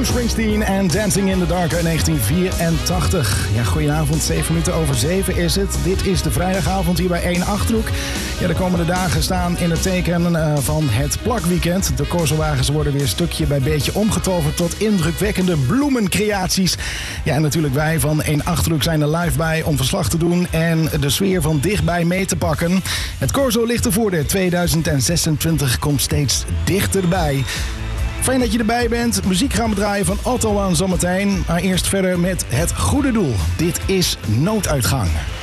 Bruce Springsteen en Dancing in the Dark uit 1984. Ja, goedenavond, 7:07 is het. Dit is de vrijdagavond hier bij 1 Achterhoek. Ja, de komende dagen staan in het teken van het plakweekend. De Corso-wagens worden weer stukje bij beetje omgetoverd tot indrukwekkende bloemencreaties. Ja, en natuurlijk wij van 1 Achterhoek zijn er live bij om verslag te doen en de sfeer van dichtbij mee te pakken. Het Corso Lichtenvoorde 2026 komt steeds dichterbij. Fijn dat je erbij bent. Muziek gaan we draaien van Otto aan zometeen. Maar eerst verder met het goede doel. Dit is Nooduitgang.